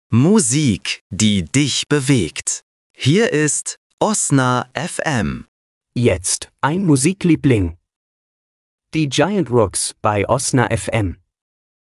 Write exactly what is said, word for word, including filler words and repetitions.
Musik, die dich bewegt. Hier ist Osna F M. Jetzt ein Musikliebling. Die Giant Rooks bei Osna F M.